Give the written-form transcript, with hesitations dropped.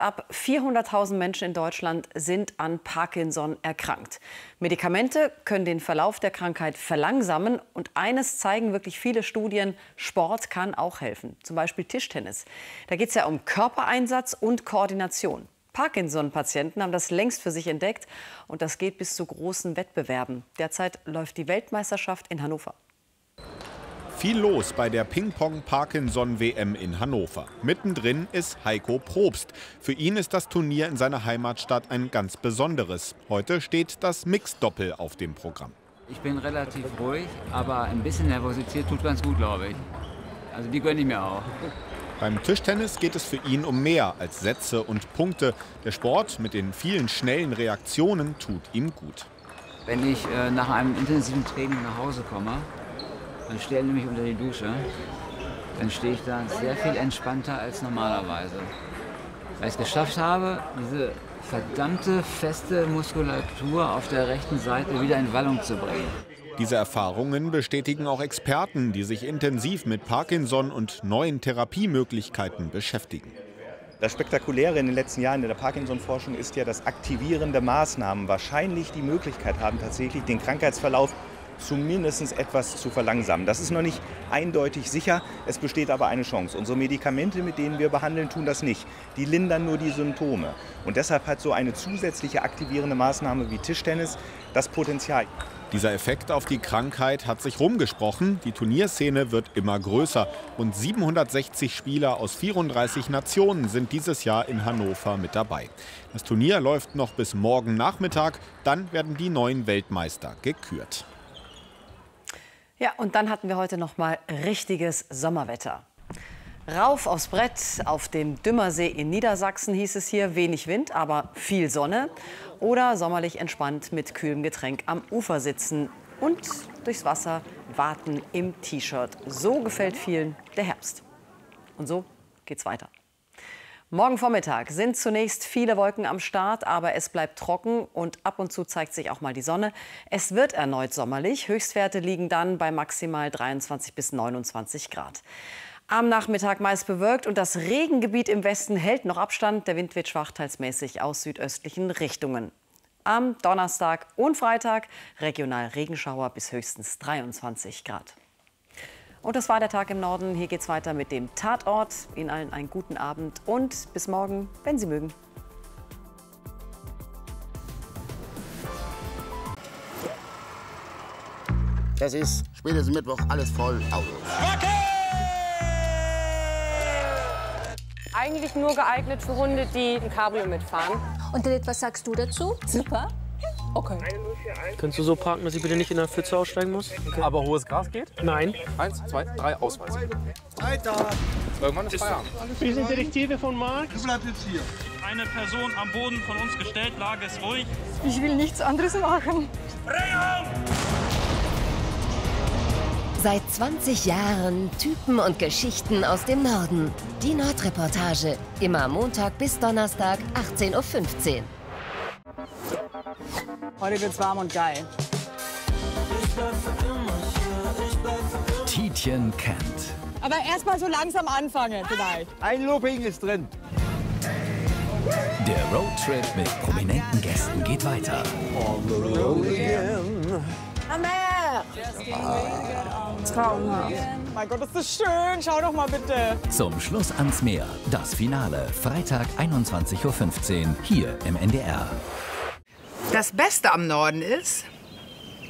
Ab 400.000 Menschen in Deutschland sind an Parkinson erkrankt. Medikamente können den Verlauf der Krankheit verlangsamen. Und eines zeigen wirklich viele Studien: Sport kann auch helfen. Zum Beispiel Tischtennis. Da geht es ja um Körpereinsatz und Koordination. Parkinson-Patienten haben das längst für sich entdeckt. Und das geht bis zu großen Wettbewerben. Derzeit läuft die Weltmeisterschaft in Hannover. Viel los bei der Ping-Pong-Parkinson-WM in Hannover. Mittendrin ist Heiko Probst. Für ihn ist das Turnier in seiner Heimatstadt ein ganz besonderes. Heute steht das Mixed-Doppel auf dem Programm. Ich bin relativ ruhig, aber ein bisschen Nervosität tut ganz gut, glaube ich. Also die gönne ich mir auch. Beim Tischtennis geht es für ihn um mehr als Sätze und Punkte. Der Sport mit den vielen schnellen Reaktionen tut ihm gut. Wenn ich nach einem intensiven Training nach Hause komme, dann stelle ich mich unter die Dusche, dann stehe ich da sehr viel entspannter als normalerweise. Weil ich es geschafft habe, diese verdammte feste Muskulatur auf der rechten Seite wieder in Wallung zu bringen. Diese Erfahrungen bestätigen auch Experten, die sich intensiv mit Parkinson und neuen Therapiemöglichkeiten beschäftigen. Das Spektakuläre in den letzten Jahren in der Parkinson-Forschung ist ja, dass aktivierende Maßnahmen wahrscheinlich die Möglichkeit haben, tatsächlich den Krankheitsverlauf zumindest etwas zu verlangsamen. Das ist noch nicht eindeutig sicher, es besteht aber eine Chance. Unsere Medikamente, mit denen wir behandeln, tun das nicht. Die lindern nur die Symptome. Und deshalb hat so eine zusätzliche aktivierende Maßnahme wie Tischtennis das Potenzial. Dieser Effekt auf die Krankheit hat sich rumgesprochen. Die Turnierszene wird immer größer. Rund 760 Spieler aus 34 Nationen sind dieses Jahr in Hannover mit dabei. Das Turnier läuft noch bis morgen Nachmittag. Dann werden die neuen Weltmeister gekürt. Ja, und dann hatten wir heute noch mal richtiges Sommerwetter. Rauf aufs Brett auf dem Dümmersee in Niedersachsen hieß es hier: wenig Wind, aber viel Sonne. Oder sommerlich entspannt mit kühlem Getränk am Ufer sitzen und durchs Wasser warten im T-Shirt. So gefällt vielen der Herbst. Und so geht's weiter. Morgen Vormittag sind zunächst viele Wolken am Start, aber es bleibt trocken und ab und zu zeigt sich auch mal die Sonne. Es wird erneut sommerlich. Höchstwerte liegen dann bei maximal 23 bis 29 Grad. Am Nachmittag meist bewölkt und das Regengebiet im Westen hält noch Abstand. Der Wind wird schwach, teils mäßig aus südöstlichen Richtungen. Am Donnerstag und Freitag regional Regenschauer bis höchstens 23 Grad. Und das war der Tag im Norden. Hier geht's weiter mit dem Tatort. Ihnen allen einen guten Abend und bis morgen, wenn Sie mögen. Das ist spätestens Mittwoch alles voll Autos. Eigentlich nur geeignet für Hunde, die ein Cabrio mitfahren. Und Lilith, was sagst du dazu? Super. Okay. Kannst du so parken, dass ich bitte nicht in der Pfütze aussteigen muss? Okay. Aber hohes Gras geht? Nein. 1, 2, 3, Ausweis. Weiter! Irgendwann ist Feierabend. Wir sind Detektive von Marc. Du bleibst jetzt hier. Eine Person am Boden von uns gestellt, Lage ist ruhig. Ich will nichts anderes machen. Seit 20 Jahren Typen und Geschichten aus dem Norden. Die Nordreportage. Immer Montag bis Donnerstag, 18:15 Uhr. Heute wird's warm und geil. Tietjen kennt. Aber erst mal so langsam anfangen vielleicht. Ein Looping ist drin. Der Roadtrip mit prominenten Gästen geht weiter. Traumhaft. Mein Gott, ist das schön. Schau doch mal bitte. Zum Schluss ans Meer. Das Finale. Freitag 21:15 Uhr hier im NDR. Das Beste am Norden ist,